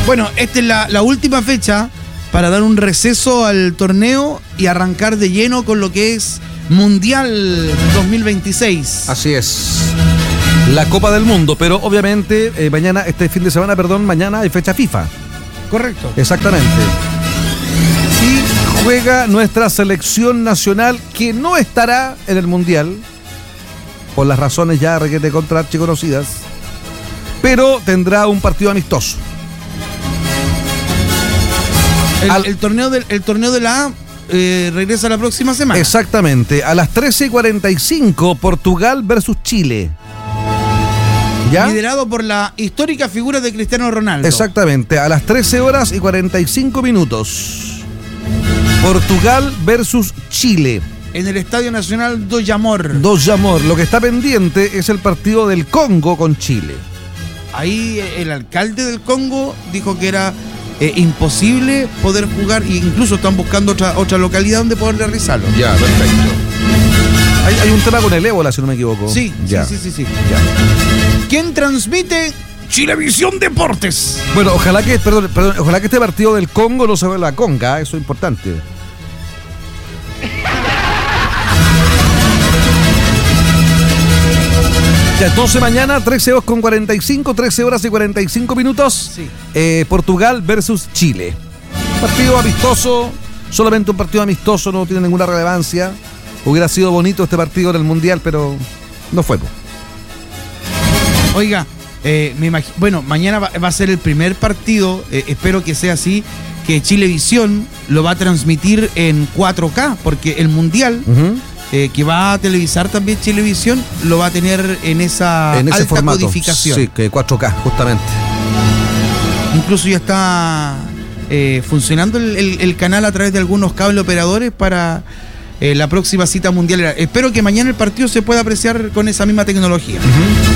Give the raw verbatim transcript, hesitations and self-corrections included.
Bueno, esta es la, la última fecha para dar un receso al torneo y arrancar de lleno con lo que es Mundial dos mil veintiséis. Así es. La Copa del Mundo, pero obviamente eh, mañana, este fin de semana, perdón, mañana hay fecha FIFA. Correcto. Exactamente. Y juega nuestra selección nacional que no estará en el Mundial, por las razones ya requete contra archiconocidas, pero tendrá un partido amistoso. El, Al... el, torneo, del, el torneo de la A eh, regresa la próxima semana. Exactamente. A las trece y cuarenta y cinco, Portugal versus Chile. ¿Ya? Liderado por la histórica figura de Cristiano Ronaldo. Exactamente. A las trece horas y cuarenta y cinco minutos. Portugal versus Chile. En el Estadio Nacional do Jamor. Do Jamor. Lo que está pendiente es el partido del Congo con Chile. Ahí el alcalde del Congo dijo que era eh, imposible poder jugar, e incluso están buscando otra, otra localidad donde poder realizarlo. Ya, perfecto. Hay, hay un tema con el ébola, si no me equivoco. Sí, ya. sí, sí, sí, sí. Ya. ¿Quién transmite? Chilevisión Deportes. Bueno, ojalá que, perdón, perdón, ojalá que este partido del Congo no se vea la conga, eso es importante. Ya, entonces mañana trece horas con cuarenta y cinco, trece horas y cuarenta y cinco minutos. Sí. Eh, Portugal versus Chile. Partido amistoso, solamente un partido amistoso, no tiene ninguna relevancia. Hubiera sido bonito este partido en el Mundial, pero no fue. Oiga, eh, me imagino, bueno, mañana va, va a ser el primer partido, eh, espero que sea así, que Chilevisión lo va a transmitir en cuatro K, porque el Mundial, uh-huh. eh, que va a televisar también Chilevisión, lo va a tener en esa en ese alta formato. Codificación. Sí, que cuatro K, justamente. Incluso ya está eh, funcionando el, el, el canal a través de algunos cable operadores para eh, la próxima cita mundial. Espero que mañana el partido se pueda apreciar con esa misma tecnología. Uh-huh.